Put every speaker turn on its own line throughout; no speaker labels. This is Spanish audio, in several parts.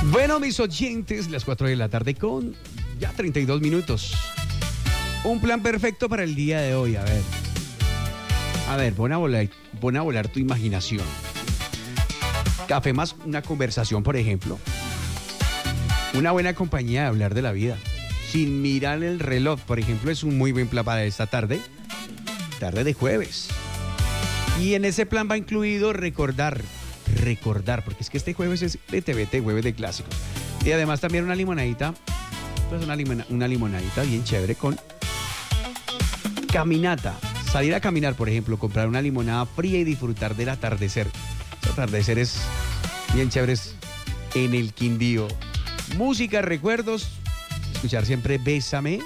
Bueno, mis oyentes, las 4 de la tarde con ya 32 minutos. Un plan perfecto para el día de hoy, a ver, pon a volar tu imaginación. Café más una conversación, por ejemplo. Una buena compañía de hablar de la vida. Sin mirar el reloj, por ejemplo, es un muy buen plan para esta tarde. Tarde de jueves. Y en ese plan va incluido recordar, porque es que este jueves es de TVT, jueves de clásicos. Y además también una limonadita, pues una limonadita bien chévere con caminata. Salir a caminar, por ejemplo, comprar una limonada fría y disfrutar del atardecer. El atardecer es bien chévere en el Quindío. Música, recuerdos, escuchar siempre Bésame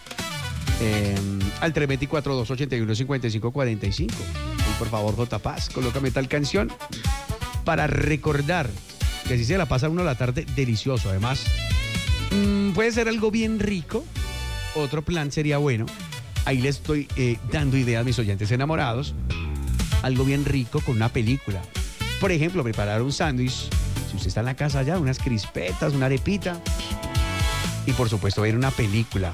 al 324-281-5545. Y por favor, J. Paz, colócame tal canción para recordar que así se la pasa uno la tarde delicioso. Además, puede ser algo bien rico. Otro plan sería bueno. Ahí les estoy dando ideas a mis oyentes enamorados. Algo bien rico con una película. Por ejemplo, preparar un sándwich. Si usted está en la casa ya, unas crispetas, una arepita. Y por supuesto ver una película.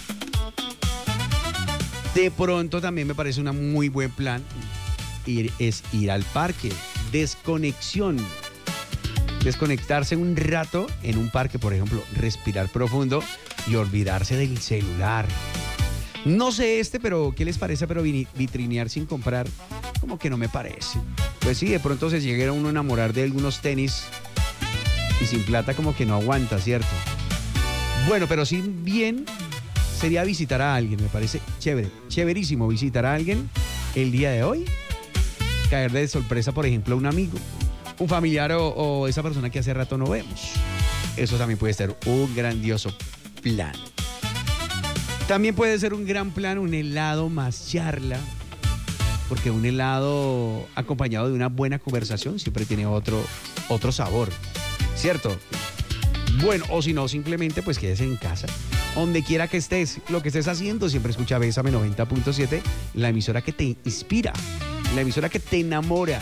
De pronto también me parece un muy buen plan ir al parque. Desconexión. Desconectarse un rato en un parque, por ejemplo, respirar profundo y olvidarse del celular. No sé pero ¿qué les parece? Pero vitrinear sin comprar, como que no me parece. Pues sí, de pronto se llega uno a enamorar de algunos tenis y sin plata como que no aguanta, ¿cierto? Bueno, pero sí bien sería visitar a alguien, me parece chévere, chéverísimo visitar a alguien el día de hoy. Caer de sorpresa, por ejemplo, a un amigo, un familiar o esa persona que hace rato no vemos. Eso también puede ser un grandioso plan. También puede ser un gran plan un helado más charla, porque un helado acompañado de una buena conversación siempre tiene otro sabor, ¿cierto? Bueno, o si no, simplemente pues quédese en casa. Donde quiera que estés, lo que estés haciendo, siempre escucha Bésame 90.7, la emisora que te inspira, la emisora que te enamora.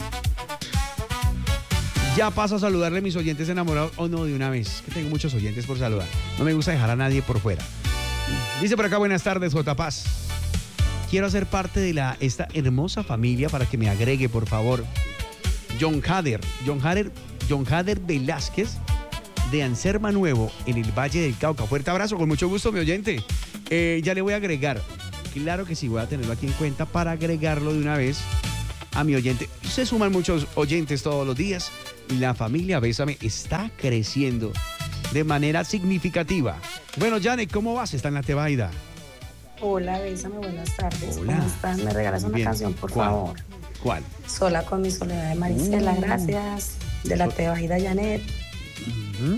Ya paso a saludarle a mis oyentes enamorados, o no, de una vez, que tengo muchos oyentes por saludar. No me gusta dejar a nadie por fuera. Dice por acá, buenas tardes, J. Paz. Quiero hacer parte de esta hermosa familia para que me agregue, por favor. John Hader Velázquez, de Anserma Nuevo, en el Valle del Cauca. Fuerte abrazo, con mucho gusto, mi oyente. Ya le voy a agregar. Claro que sí, voy a tenerlo aquí en cuenta para agregarlo de una vez a mi oyente. Se suman muchos oyentes todos los días. La familia Bésame está creciendo de manera significativa. Bueno, Janet, ¿cómo vas? Está en la Tebaida.
Hola, Bésame, buenas tardes.
Hola.
¿Cómo estás? ¿Me regalas una canción, por favor?
¿Cuál?
Sola con mi soledad, de Marisela, gracias. De la Tebaida, Janet.
Uh-huh.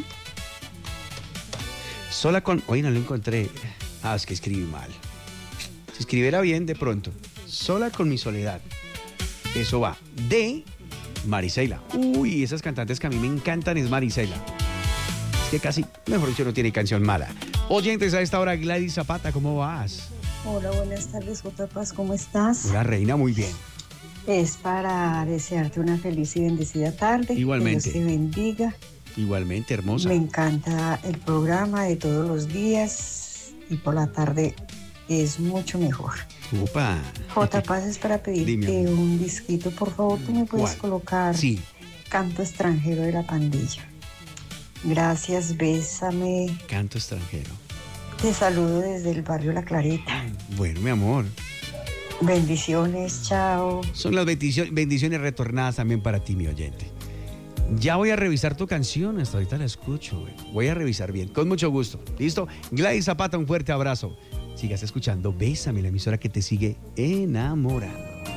Sola con... Hoy no lo encontré. Es que escribí mal. Si escribiera bien, de pronto. Sola con mi soledad. Eso va. De Marisela. Uy, esas cantantes que a mí me encantan es Marisela. Es que casi, mejor dicho, no tiene canción mala. Oyentes, a esta hora, Gladys Zapata, ¿cómo vas?
Hola, buenas tardes, J. Paz, ¿cómo estás?
Hola, reina, muy bien.
Es para desearte una feliz y bendecida tarde.
Igualmente.
Que Dios te bendiga.
Igualmente, hermosa.
Me encanta el programa de todos los días y por la tarde es mucho mejor.
Upa.
J. Paz, es para pedirte un disquito, por favor, tú me puedes colocar.
Sí.
Canto extranjero de la pandilla. Gracias, Bésame.
Canto extranjero.
Te saludo desde el barrio La Clareta.
Bueno, mi amor.
Bendiciones, chao.
Son las bendiciones retornadas también para ti, mi oyente. Ya voy a revisar tu canción, hasta ahorita la escucho, güey. Voy a revisar bien, con mucho gusto. ¿Listo? Gladys Zapata, un fuerte abrazo. Sigas escuchando Bésame, la emisora que te sigue enamorando.